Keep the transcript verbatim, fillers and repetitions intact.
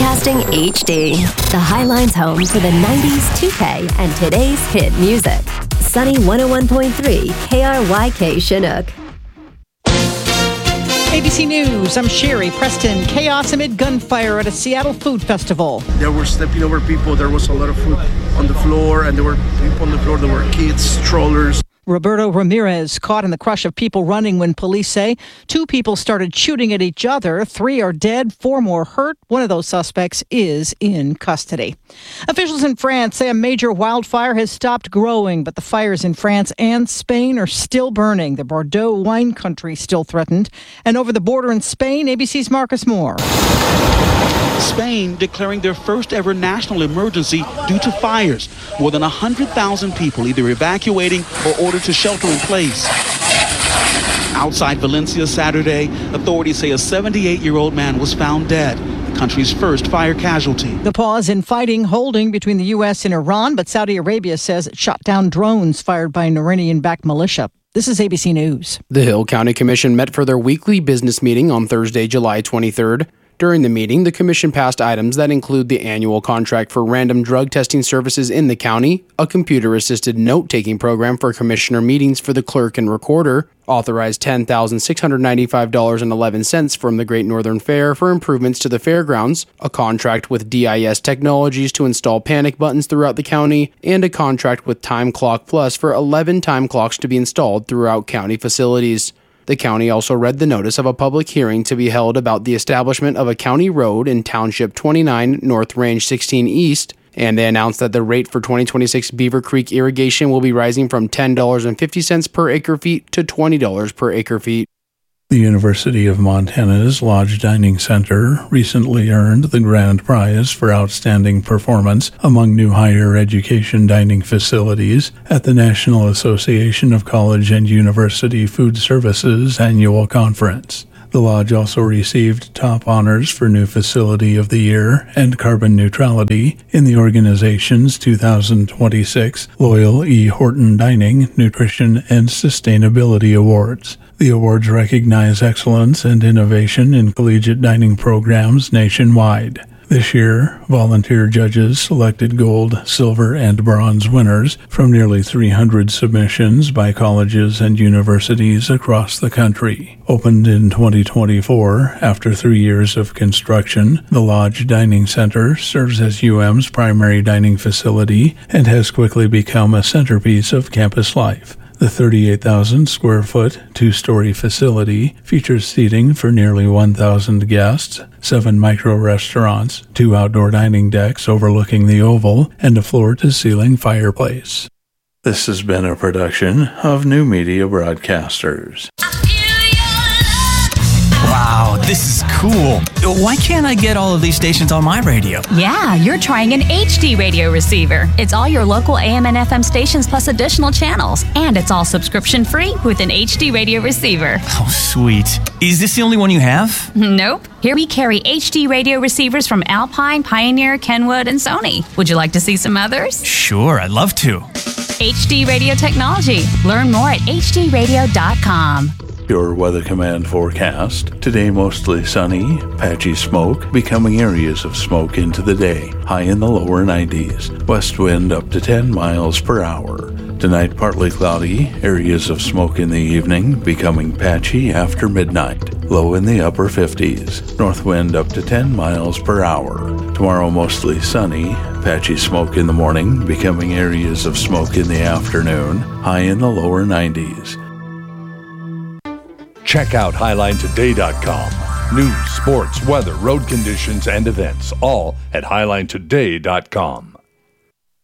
Broadcasting H D, the Highline's home for the nineties, two K, and today's hit music. Sunny one oh one point three, K R Y K Chinook. A B C News, I'm Sherry Preston. Chaos amid gunfire at a Seattle food festival. They were stepping over people. There was a lot of food on the floor, and there were people on the floor. There were kids, strollers. Roberto Ramirez caught in the crush of people running when police say two people started shooting at each other. Three are dead, four more hurt. One of those suspects is in custody. Officials in France say a major wildfire has stopped growing, but the fires in France and Spain are still burning. The Bordeaux wine country still threatened. And over the border in Spain, A B C's Marcus Moore. Spain declaring their first ever national emergency due to fires. More than one hundred thousand people either evacuating or ordered to shelter in place. Outside Valencia Saturday, authorities say a seventy-eight-year-old man was found dead, the country's first fire casualty. The pause in fighting holding between the U S and Iran, but Saudi Arabia says it shot down drones fired by an Iranian-backed militia. This is A B C News. The Hill County Commission met for their weekly business meeting on Thursday, July twenty-third. During the meeting, the commission passed items that include the annual contract for random drug testing services in the county, a computer-assisted note-taking program for commissioner meetings for the clerk and recorder, authorized ten thousand six hundred ninety-five dollars and eleven cents from the Great Northern Fair for improvements to the fairgrounds, a contract with D I S Technologies to install panic buttons throughout the county, and a contract with Time Clock Plus for eleven time clocks to be installed throughout county facilities. The county also read the notice of a public hearing to be held about the establishment of a county road in Township twenty-nine, North Range sixteen East, and they announced that the rate for twenty twenty-six Beaver Creek irrigation will be rising from ten dollars and fifty cents per acre feet to twenty dollars per acre feet. The University of Montana's Lodge Dining Center recently earned the grand prize for outstanding performance among new higher education dining facilities at the National Association of College and University Food Services annual conference. The Lodge also received top honors for New Facility of the Year and Carbon Neutrality in the organization's two thousand twenty-six Loyal E. Horton Dining, Nutrition, and Sustainability Awards. The awards recognize excellence and innovation in collegiate dining programs nationwide. This year, volunteer judges selected gold, silver, and bronze winners from nearly three hundred submissions by colleges and universities across the country. Opened in twenty twenty-four, after three years of construction, the Lodge Dining Center serves as U M's primary dining facility and has quickly become a centerpiece of campus life. The thirty-eight thousand square foot, two-story facility features seating for nearly one thousand guests, seven micro-restaurants, two outdoor dining decks overlooking the Oval, and a floor-to-ceiling fireplace. This has been a production of New Media Broadcasters. Wow, this is cool. Why can't I get all of these stations on my radio? Yeah, you're trying an H D radio receiver. It's all your local A M and F M stations plus additional channels. And it's all subscription free with an H D radio receiver. Oh, sweet. Is this the only one you have? Nope. Here we carry H D radio receivers from Alpine, Pioneer, Kenwood, and Sony. Would you like to see some others? Sure, I'd love to. H D Radio Technology. Learn more at h d radio dot com. Your Weather Command forecast. Today mostly sunny, patchy smoke, becoming areas of smoke into the day. High in the lower nineties. West wind up to ten miles per hour. Tonight partly cloudy, areas of smoke in the evening, becoming patchy after midnight. Low in the upper fifties. North wind up to ten miles per hour. Tomorrow mostly sunny, patchy smoke in the morning, becoming areas of smoke in the afternoon. High in the lower nineties. Check out highline today dot com. News, sports, weather, road conditions, and events, all at highline today dot com.